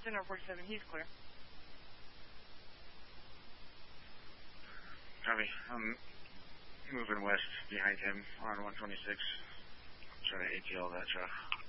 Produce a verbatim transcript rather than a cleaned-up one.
Center forty-seven, he's clear. Copy. I'm moving west behind him on one twenty-six. Trying to A T L that truck.